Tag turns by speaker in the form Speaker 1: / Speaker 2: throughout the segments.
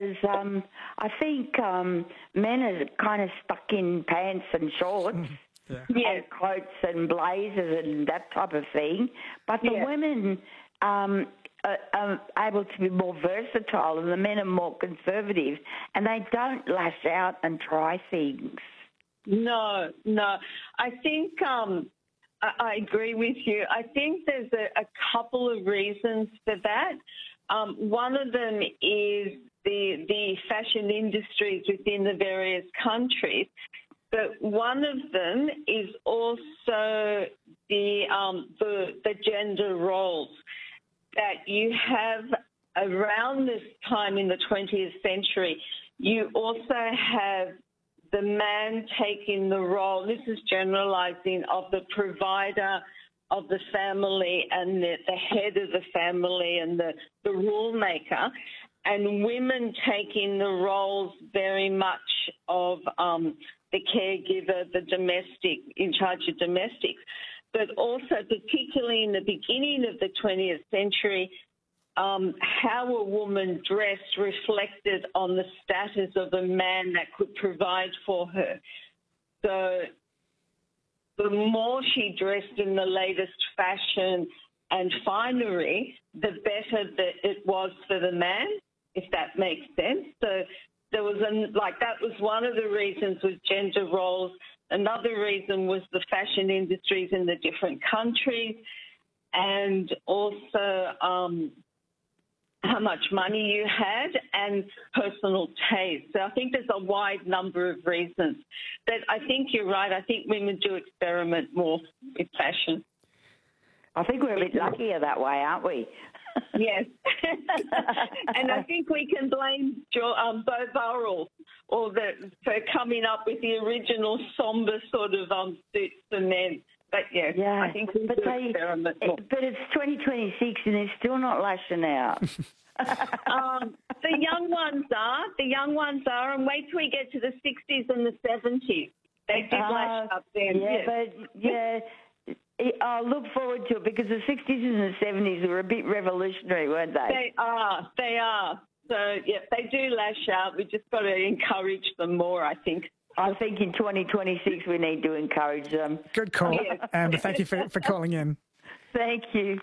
Speaker 1: because I think men are kind of stuck in pants and shorts. And coats and blazers and that type of thing. But the women are able to be more versatile, and the men are more conservative, and they don't lash out and try things.
Speaker 2: No. I think I agree with you. I think there's a couple of reasons for that. One of them is the fashion industries within the various countries. But one of them is also the gender roles that you have around this time in the 20th century. You also have the man taking the role, this is generalising, of the provider of the family and the head of the family and the rule maker, and women taking the roles very much of the caregiver, the domestic, in charge of domestics. But also, particularly in the beginning of the 20th century, how a woman dressed reflected on the status of a man that could provide for her. So the more she dressed in the latest fashion and finery, the better that it was for the man, if that makes sense. So there was that was one of the reasons was gender roles. Another reason was the fashion industries in the different countries, and also how much money you had and personal taste. So I think there's a wide number of reasons. But I think you're right. I think women do experiment more with fashion.
Speaker 1: I think we're a bit luckier that way, aren't we?
Speaker 2: Yes. And I think we can blame Beau Burrell for coming up with the original sombre sort of suits for men. But, I think we do experiment more.
Speaker 1: But it's 2026 and they're still not lashing out.
Speaker 2: The young ones are, and wait till we get to the 60s and the 70s. They did lash up then. I look forward to it because the 60s and the 70s were a bit revolutionary, weren't they? They are. So, they do lash out. We just got to encourage them more, I think.
Speaker 1: I think in 2026 we need to encourage them.
Speaker 3: Good call, Amber. Thank you for calling in.
Speaker 1: Thank you.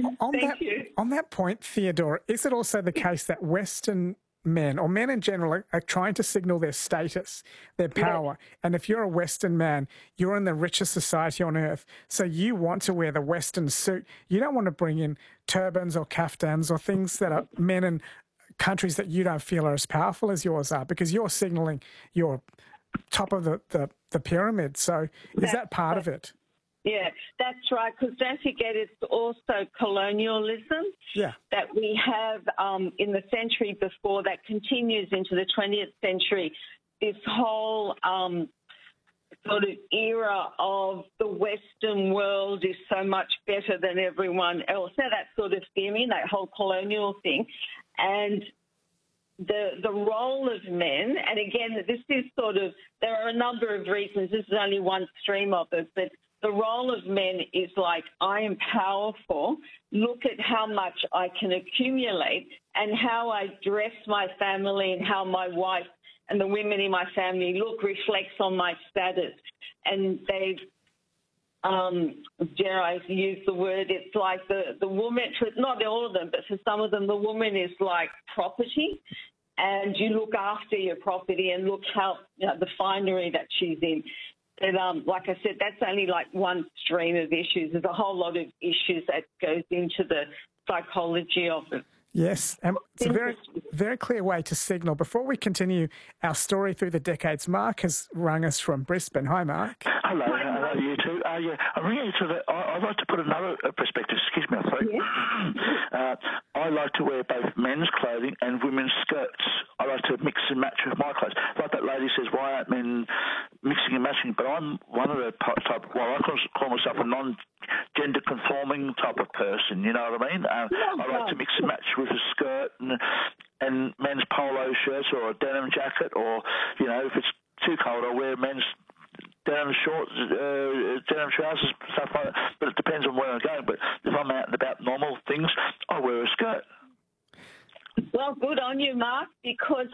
Speaker 3: On that point, Theodora, is it also the case that Western men, or men in general, are trying to signal their status, their power? And if you're a Western man, you're in the richest society on earth, so you want to wear the Western suit. You don't want to bring in turbans or kaftans or things that are men in countries that you don't feel are as powerful as yours are, because you're signalling your top of the pyramid. So is that part of it?
Speaker 2: Yeah, that's right, because don't forget it's also colonialism that we have in the century before that continues into the 20th century, this whole sort of era of the Western world is so much better than everyone else. Now that sort of theory, that whole colonial thing, and the role of men, and again, this is sort of, there are a number of reasons, this is only one stream of it, but the role of men is like, I am powerful, look at how much I can accumulate and how I dress my family and how my wife and the women in my family look reflects on my status. And they, dare I use the word, it's like the woman, not all of them, but for some of them, the woman is like property. And you look after your property and look how, the finery that she's in. But like I said, that's only like one stream of issues. There's a whole lot of issues that goes into the psychology of it.
Speaker 3: Yes, it's a very, very clear way to signal. Before we continue our story through the decades, Mark has rung us from Brisbane. Hi, Mark.
Speaker 4: Hello, you two. I'm ringing you I'd like to put another perspective. Excuse me, sorry. I like to wear both men's clothing and women's skirts. I like to mix and match with my clothes. Like that lady says, why aren't men mixing and matching? But I'm one of the type, I call myself a non-gender conforming type of person, you know what I mean? I like to mix and match with a skirt and men's polo shirts or a denim jacket, or, if it's too cold, I wear men's denim shorts, denim trousers, stuff like that. But it depends on where I'm going. But if I'm out and about normal things, I wear a skirt.
Speaker 2: Well, good on you, Mark, because